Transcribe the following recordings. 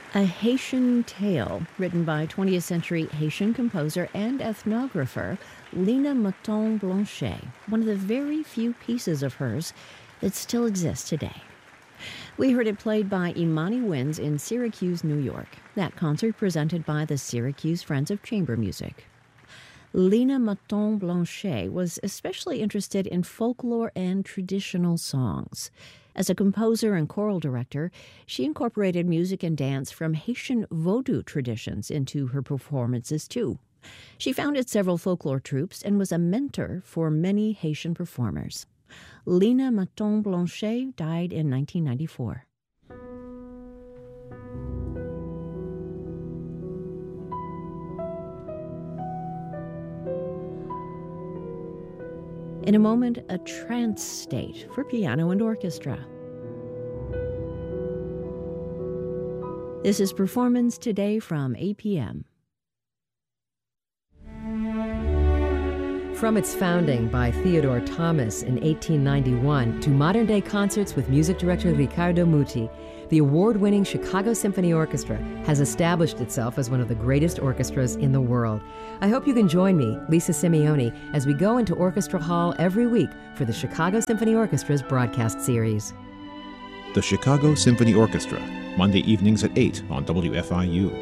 A Haitian Tale, written by 20th century Haitian composer and ethnographer Lina Moton-Blanchet, one of the very few pieces of hers that still exists today. We heard it played by Imani Winds in Syracuse, New York, that concert presented by the Syracuse Friends of Chamber Music. Lina Moton-Blanchet was especially interested in folklore and traditional songs. As a composer and choral director, she incorporated music and dance from Haitian Vodou traditions into her performances, too. She founded several folklore troupes and was a mentor for many Haitian performers. Lina Moton-Blanchet died in 1994. In a moment, a trance state for piano and orchestra. This is Performance Today from APM. From its founding by Theodore Thomas in 1891 to modern-day concerts with music director Riccardo Muti, the award-winning Chicago Symphony Orchestra has established itself as one of the greatest orchestras in the world. I hope you can join me, Lisa Simeone, as we go into Orchestra Hall every week for the Chicago Symphony Orchestra's broadcast series. The Chicago Symphony Orchestra, Monday evenings at 8 on WFIU.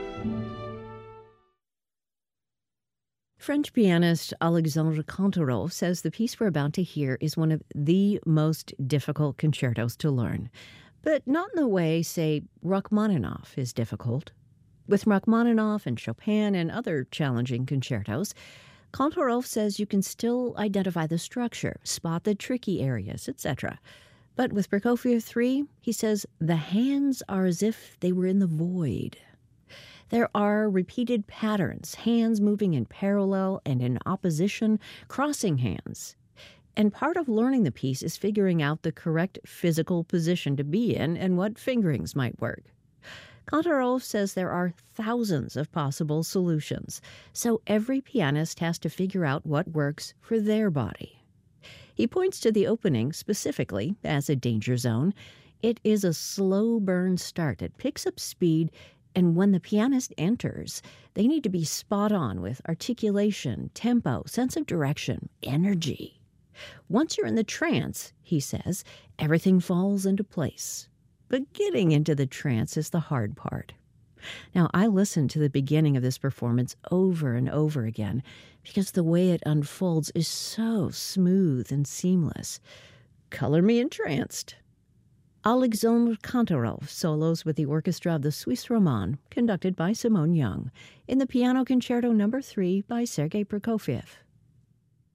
French pianist Alexandre Kantorov says the piece we're about to hear is one of the most difficult concertos to learn, but not in the way, say, Rachmaninoff is difficult. With Rachmaninoff and Chopin and other challenging concertos, Kantorov says you can still identify the structure, spot the tricky areas, etc. But with Prokofiev 3, he says the hands are as if they were in the void. There are repeated patterns, hands moving in parallel and in opposition, crossing hands. And part of learning the piece is figuring out the correct physical position to be in and what fingerings might work. Kantorov says there are thousands of possible solutions, so every pianist has to figure out what works for their body. He points to the opening specifically as a danger zone. It is a slow burn start. It picks up speed, and when the pianist enters, they need to be spot on with articulation, tempo, sense of direction, energy. Once you're in the trance, he says, everything falls into place. But getting into the trance is the hard part. Now, I listened to the beginning of this performance over and over again because the way it unfolds is so smooth and seamless. Color me entranced. Alexandre Kantorov solos with the orchestra of the Suisse Romande, conducted by Simone Young, in the Piano Concerto No. 3 by Sergei Prokofiev.